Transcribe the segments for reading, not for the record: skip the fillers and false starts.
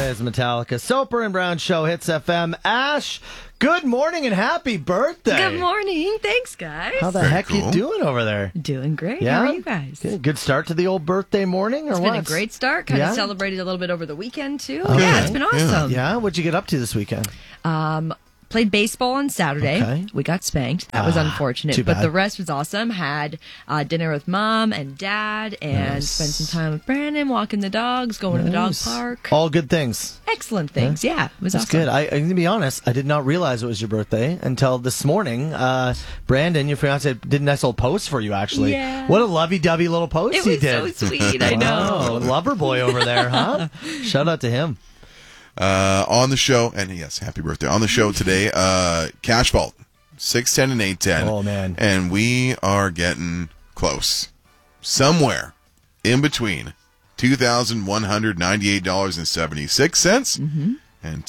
is Metallica. Soper and Brown Show, Hits FM. Ash, good morning and happy birthday. Good morning. Thanks, guys. How the Very heck cool. you doing over there? Doing great. Yeah? How are you guys? Good start to the old birthday morning, or It's what? been a great start. Kind Yeah? of celebrated a little bit over the weekend, too. Okay. Yeah, it's been awesome. Yeah, what'd you get up to this weekend? Played baseball on Saturday. Okay. We got spanked. That was unfortunate. too But bad. the rest was awesome. Had dinner with mom and dad and Nice. spent some time with Brandon, walking the dogs, going to the dog Nice. park. All good things. Excellent things. Yeah, it was That's awesome. good. I'm going to be honest. I did not realize it was your birthday until this morning. Brandon, your fiance, did a nice little post for you, actually. Yeah. What a lovey-dovey little post It he was did. so sweet. I know. Oh, lover boy over there, huh? Shout out to him. On the show, and yes, happy birthday. On the show today, Cash Vault, 610 and 810. Oh, man. And we are getting close. Somewhere in between $2,198.76 and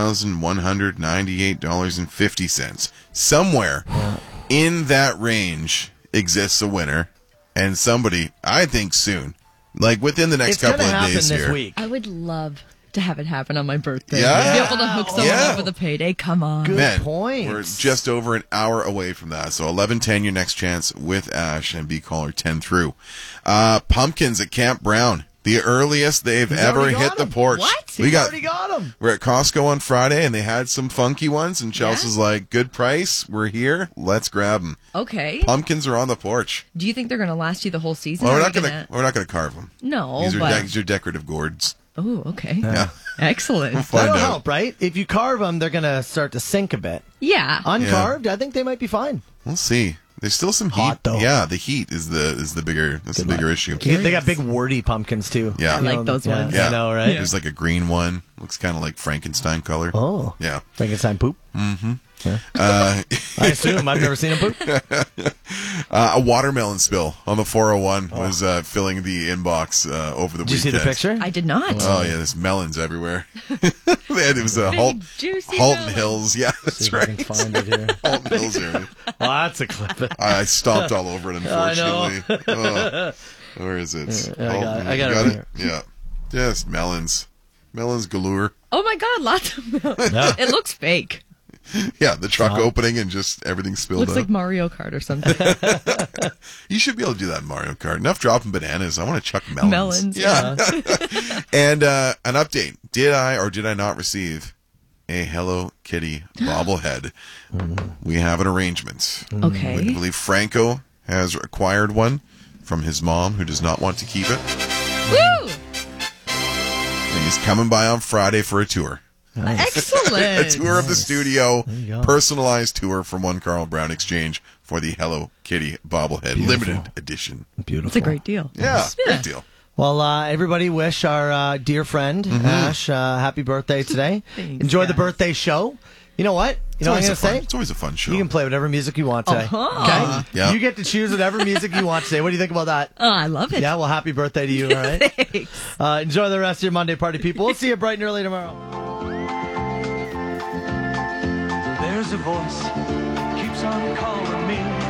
$2,198.50. Somewhere in that range exists a winner, and somebody, I think soon, like within the next It's going couple to of happen days this here. week. I would love to have it happen on my birthday. Yeah. Be able to hook someone Yeah. up with a payday. Come on. Good Man, points. we're just over an hour away from that. So 11:10, your next chance with Ash, and be caller 10 through. Pumpkins at Camp Brown, the earliest they've He's ever already got hit the them. porch. What? He's already got him. We're at Costco on Friday, and they had some funky ones, and Chelsea's like, good price, we're here, let's grab them. Okay. Pumpkins are on the porch. Do you think they're going to last you the whole season? Well, or we're are not you gonna carve them. No, These but... are decorative gourds. Oh, okay. Yeah. Excellent. Find That'll out. help, right? If you carve them, they're going to start to sink a bit. Yeah. Uncarved, I think they might be fine. We'll see. There's still some heat. Hot, though. Yeah, the heat is the bigger issue. They got big wordy pumpkins, too. Yeah. I You like know, those ones. Yeah. I know, right? There's like a green one. Looks kind of like Frankenstein color. Oh. Yeah. Frankenstein poop? Mm-hmm. Yeah. I assume. I've never seen him poop. A watermelon spill on the 401 was filling the inbox over the Did you weekend. see the picture? I did not. Oh, yeah, there's melons everywhere. It was a Big, juicy Halton melon. Hills. Yeah, that's See if I can right. find it here. Halton Hills area. Well, that's a clip. I stomped all over it, I know. unfortunately. Oh, where is it? I got it You right here. Yeah. Just melons. Melons galore. Oh my God, lots of melons. Yeah. It looks fake. Yeah, the truck opening and just everything spilled Looks out. like Mario Kart or something. You should be able to do that in Mario Kart. Enough dropping bananas. I want to chuck melons. Melons, Yeah. And an update. Did I or did I not receive a Hello Kitty bobblehead? We have an arrangement. I Okay. believe Franco has acquired one from his mom, who does not want to keep it. Woo! And he's coming by on Friday for a tour. A Excellent. tour of the studio, you go. personalized tour from One Carl Brown Exchange for the Hello Kitty bobblehead, limited edition. Beautiful. It's a great deal. Yeah, Yeah. great deal. Well, everybody wish our dear friend, Ash, happy birthday today. Thanks, Enjoy the guys. birthday show. You know what? You know what I'm going to say? It's always a fun show. You can play whatever music you want today. Uh-huh. Okay? Yeah. You get to choose whatever music you want today. What do you think about that? Oh, I love it. Yeah, well, happy birthday to you, all right? Thanks. Enjoy the rest of your Monday party, people. We'll see you bright and early tomorrow. There's a voice keeps on calling me.